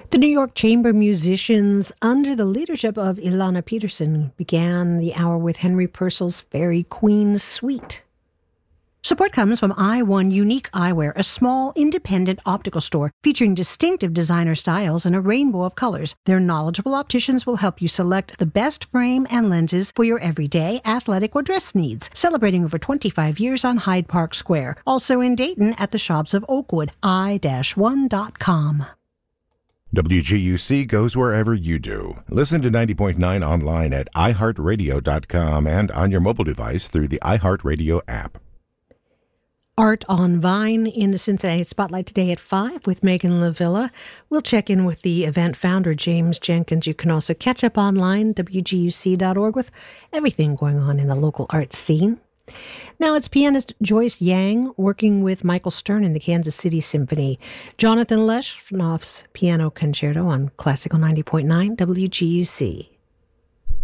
The New York Chamber Musicians, under the leadership of Ilana Peterson, began the hour with Henry Purcell's Fairy Queen Suite. Support comes from I1 Unique Eyewear, a small, independent optical store featuring distinctive designer styles and a rainbow of colors. Their knowledgeable opticians will help you select the best frame and lenses for your everyday, athletic, or dress needs. Celebrating over 25 years on Hyde Park Square. Also in Dayton at the Shops of Oakwood, i-1.com. WGUC goes wherever you do. Listen to 90.9 online at iHeartRadio.com and on your mobile device through the iHeartRadio app. Art on Vine in the Cincinnati Spotlight today at 5 with Megan LaVilla. We'll check in with the event founder, James Jenkins. You can also catch up online, WGUC.org, with everything going on in the local art scene. Now it's pianist Joyce Yang working with Michael Stern in the Kansas City Symphony. Jonathan Leshnoff's Piano Concerto on Classical 90.9 WGUC.